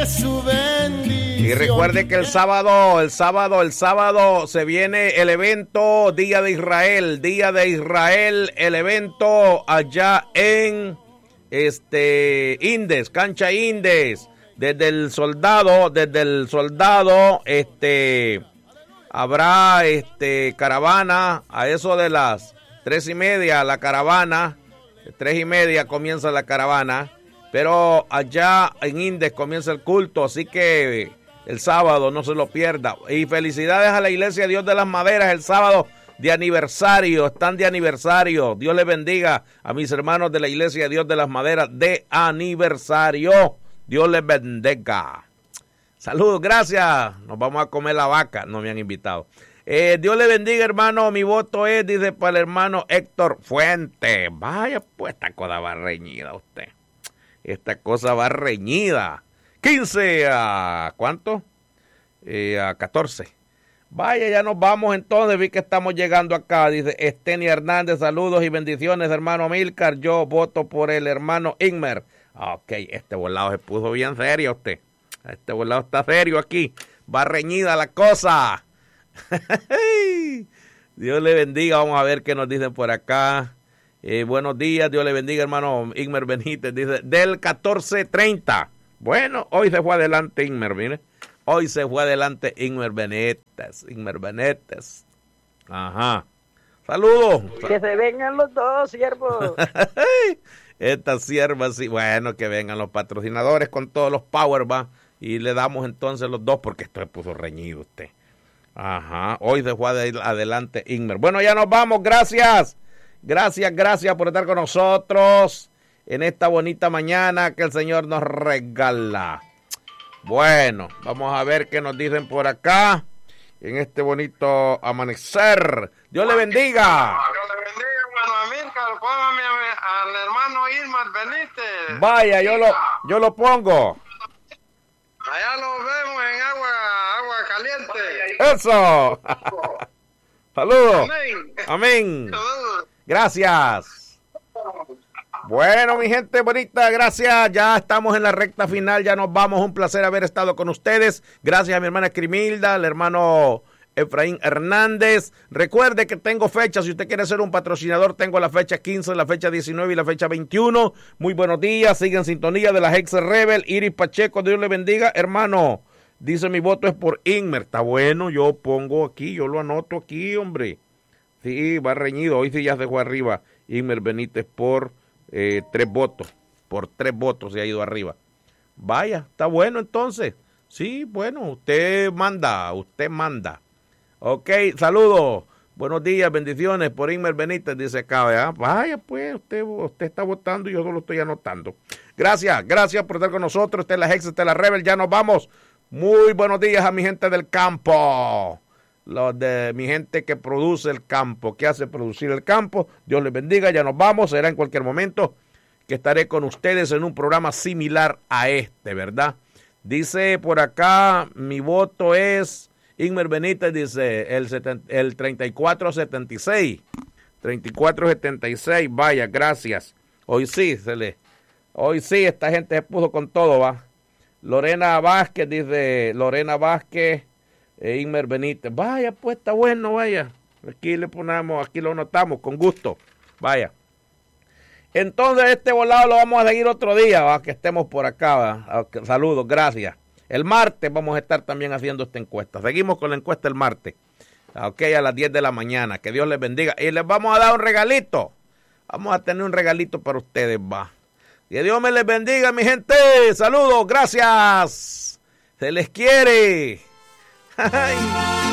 de su bendición. Y recuerde que el sábado se viene el evento Día de Israel, el evento allá en Indes, cancha Indes, desde el soldado, habrá caravana a eso de las 3:30, la caravana, 3:30 comienza la caravana, pero allá en Indes comienza el culto, así que el sábado no se lo pierda. Y felicidades a la Iglesia Dios de las Maderas, el sábado de aniversario, están de aniversario. Dios les bendiga a mis hermanos de la Iglesia Dios de las Maderas de aniversario. Dios les bendiga. Saludos, gracias. Nos vamos a comer la vaca, no me han invitado. Dios le bendiga, hermano. Mi voto es, dice, para el hermano Héctor Fuente. Vaya, pues esta cosa va reñida usted. Esta cosa va reñida. 15 a ¿cuánto? A 14. Vaya, ya nos vamos entonces. Vi que estamos llegando acá. Dice Estenia Hernández, saludos y bendiciones, hermano Milcar. Yo voto por el hermano Inmer. Ok, este volado se puso bien serio usted. Este volado está serio aquí. Va reñida la cosa. Dios le bendiga. Vamos a ver qué nos dicen por acá. Buenos días. Dios le bendiga, hermano Inmer Benítez. Dice del 14:30. Bueno, hoy se fue adelante Inmer, mire. Hoy se fue adelante Inmer Benítez. Ajá. Saludos. Que se vengan los dos, siervos. Esta sierva, sí. Bueno, que vengan los patrocinadores con todos los power, va. Y le damos entonces los dos, porque esto se puso reñido usted. Ajá. Hoy se fue adelante Inmer. Bueno, ya nos vamos. Gracias. Gracias por estar con nosotros en esta bonita mañana que el Señor nos regala. Bueno, vamos a ver qué nos dicen por acá en este bonito amanecer. Dios le bendiga. Dios le bendiga, hermano Amílcar. Póngame al hermano Irma Benítez. Vaya, yo lo pongo. Allá lo vemos en agua caliente. ¡Eso! Saludos. Amén. Amén. Gracias. Bueno, mi gente bonita, gracias. Ya estamos en la recta final, ya nos vamos. Un placer haber estado con ustedes. Gracias a mi hermana Crimilda, al hermano Efraín Hernández. Recuerde que tengo fechas. Si usted quiere ser un patrocinador, tengo la fecha 15, la fecha 19 y la fecha 21. Muy buenos días. Sigan en sintonía de la Hex Rebel. Iris Pacheco, Dios le bendiga. Hermano, dice mi voto es por Inmer. Está bueno, yo pongo aquí, yo lo anoto aquí, hombre. Sí, va reñido. Hoy sí ya se fue arriba. Inmer Benítez por 3 votos. Por 3 votos se ha ido arriba. Vaya, está bueno entonces. Sí, bueno, usted manda. Ok, saludos. Buenos días, bendiciones por Inmer Benítez, dice acá, ¿verdad? Vaya, pues, usted está votando y yo solo estoy anotando. Gracias por estar con nosotros. Esta es la Hex, esta es la Rebel, ya nos vamos. Muy buenos días a mi gente del campo. Los de mi gente que produce el campo, que hace producir el campo. Dios les bendiga, ya nos vamos. Será en cualquier momento que estaré con ustedes en un programa similar a este, ¿verdad? Dice por acá, mi voto es Inmer Benítez, dice el 3476. 3476, vaya, gracias. Hoy sí, esta gente se puso con todo, va. Lorena Vázquez, dice Inmer Benítez. Vaya, pues está bueno, vaya. Aquí le ponemos, aquí lo notamos con gusto. Vaya. Entonces este volado lo vamos a seguir otro día, ¿va? Que estemos por acá, ¿va? Saludos, gracias. El martes vamos a estar también haciendo esta encuesta. Seguimos con la encuesta el martes. Ok, a las 10 de la mañana. Que Dios les bendiga. Y les vamos a dar un regalito. Vamos a tener un regalito para ustedes, va. Que Dios me les bendiga, mi gente. Saludos, gracias. Se les quiere. Ay.